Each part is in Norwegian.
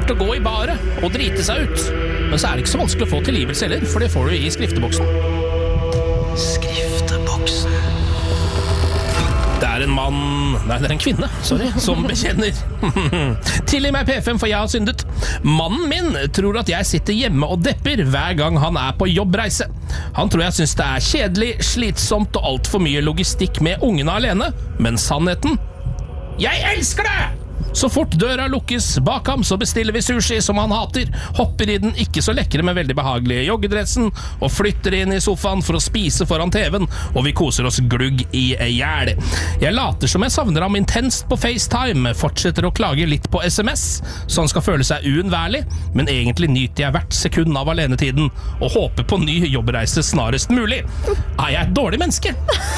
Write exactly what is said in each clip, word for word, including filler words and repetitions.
skummelt å gå i baret og drite seg ut. Men så er det ikke så vanskelig å få tilgivelse heller, for det får du i skrifteboksen. Skrifteboksen. Det er en mann, nei det er en kvinne, sorry, som bekjenner. Tilgi meg P fem for jeg har syndet. Mannen min tror at jeg sitter hjemme og depper hver gang han er på jobbreise. Han tror jeg synes det er kjedelig, slitsomt og alt for mye logistikk med ungene alene. Men sannheten? Jeg elsker det! Så fort døra lukkes bak ham, så bestiller vi sushi som han hater, hopper i den ikke så lekre, men veldig behagelige joggedressen, og flytter inn i sofaen for å spise foran T V-en, og vi koser oss glugg i hjel. Jeg later som jeg savner ham intenst på FaceTime, fortsetter å klage litt på S M S, så han skal føle seg uunnværlig, men egentlig nyter jeg hvert sekund av alenetiden, og håper på ny jobbreise snarest mulig. Er jeg et dårlig menneske?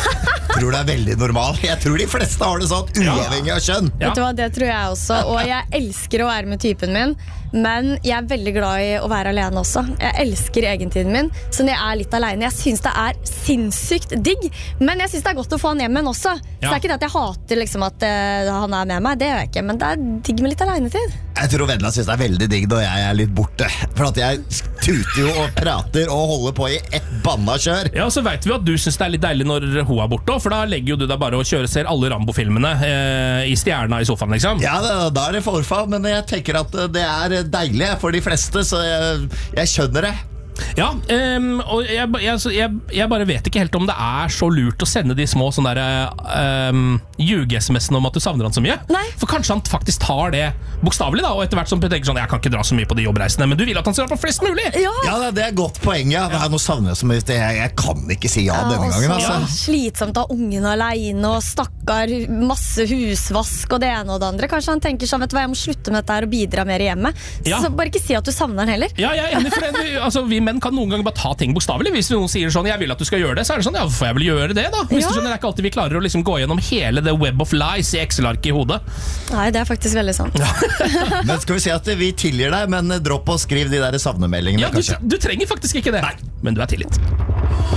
Jeg tror det er veldig normal. Jeg tror de fleste har det sånn, uavhengig av kjønn. Ja. Vet du hva, det tror jeg også, og jeg elsker å være med typen min, men jeg er veldig glad i å være alene også. Jeg elsker egentiden min, så når jeg er litt alene, jeg synes det er sinnssykt digg, men jeg synes det er godt å få han hjem igjen også. Så det er ikke det at jeg hater liksom, at uh, han er med meg, det gjør jeg ikke, men det er digg med litt alenetid. Jeg tror Vendela synes det er veldig digg når jeg er litt borte, for at jeg tuter jo og prater og holder på i ett banna kjør. Ja, så vet vi at du synes det er litt deilig når hun er borte, for da legger jo du deg bare og kjører ser alle Rambo-filmene eh, i stjerna i sofaen, liksom. Ja, da, da er det forfall, men jeg tenker at det er deilig for de fleste, så jeg, jeg skjønner det. Ja, um, og jeg, jeg, jeg, jeg bare vet ikke helt om det er så lurt å sende de små sånne der um, ljuge-sms'ene om at du savner han så mye. Nei. For kanskje han faktisk tar det bokstavelig da, og etter hvert som tenker sånn, jeg kan ikke dra så mye på de jobbreisene, men du vil at han skal dra på flest mulig. Ja, ja det er godt poeng, ja. ja. Nå savner jeg så mye, jeg, jeg kan ikke si ja, ja denne gangen. Altså. Ja. Slitsomt av ungen alene, og stakkar, masse husvask og det ene og det andre. Kanskje han tenker sånn, vet du hva, jeg må slutte med dette her og bidra mer i hjemmet. Ja. Så bare ikke si at du savner han heller. Ja, jeg er enig for det. Altså, vi menn kan noen ganger bare ta ting bokstavelig. Hvis noen sier sånn, jeg vil at du skal gjøre det, så er det sånn, ja, får jeg vel gjøre det da? Hvis ja. du skjønner, det er ikke alltid vi klarer å liksom gå gjennom hele the web of lies i Excel-arket i hodet. Nei, det er faktisk veldig sant. Ja. Men skal vi si at vi tilgir deg, men dropp og skriv de der savnemeldingene, ja, du, kanskje. Du trenger faktisk ikke det. Nei. Men du er tilgitt.